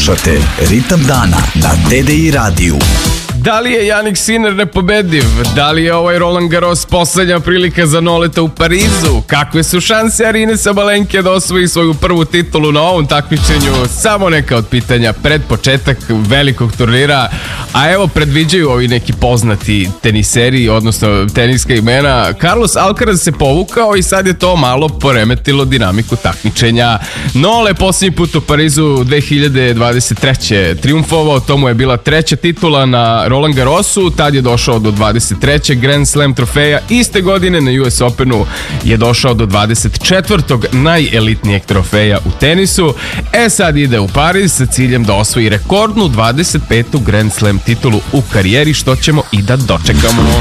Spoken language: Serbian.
Slušate Ritam dana na TDI radiju. Da li je Jannik Sinner nepobediv? Da li je ovaj Roland Garros poslednja prilika za Noleta u Parizu? Kakve su šanse Arine Sabalenke da osvoji svoju prvu titulu na ovom takmičenju? Samo neka od pitanja pred početak velikog turnira. A evo predviđaju ovi neki poznati teniseri, odnosno teniska imena. Carlos Alcaraz se povukao i sad je to malo poremetilo dinamiku takmičenja. Nole posljednji put u Parizu 2023. triumfovao, to mu je bila treća titula na Roland Garrosu, tad je došao do 23. Grand Slam trofeja, iste godine na US Openu je došao do 24. najelitnijeg trofeja u tenisu. Sad ide u Pariz sa ciljem da osvoji rekordnu 25. Grand Slam titulu u karijeri, što ćemo i da dočekamo.